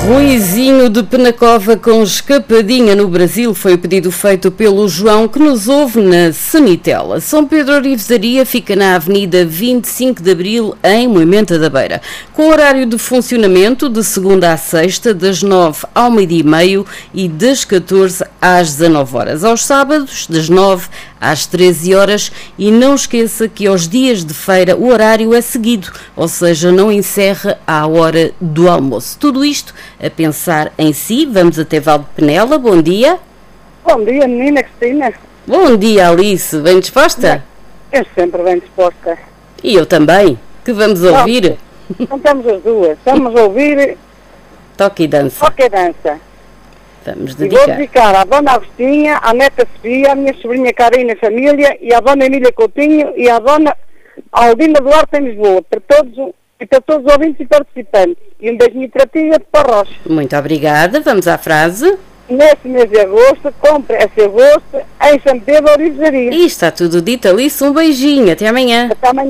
Ruizinho de Penacova com escapadinha no Brasil foi o pedido feito pelo João, que nos ouve na Sanitela. São Pedro Orivesaria fica na Avenida 25 de Abril, em Moimenta da Beira, com horário de funcionamento de segunda à sexta, das 9 ao meio-dia e meio e das 14 às 19 horas. Aos sábados, das 9 às 13 horas, e não esqueça que aos dias de feira o horário é seguido, ou seja, não encerra à hora do almoço. Tudo isto a pensar em si. Vamos até Valdepenela. Bom dia. Bom dia, menina Cristina. Bom dia, Alice. Bem disposta? Eu sempre bem disposta. E eu também. Que vamos ouvir? Não estamos as duas. Vamos ouvir Toque e dança. Toque e dança. Vamos E vou dedicar. dedicar à Dona Agostinha, à neta Sofia, à minha sobrinha Karina e família, e à Dona Emília Coutinho e à Dona Aldina Duarte em Lisboa, para todos os ouvintes e participantes. E um beijinho para ti e para o Rocha. Muito obrigada. Vamos à frase. Neste mês de agosto, compre essa agosto em São Pedro Orivesaria. E está tudo dito, Alice. Um beijinho. Até amanhã. Até amanhã.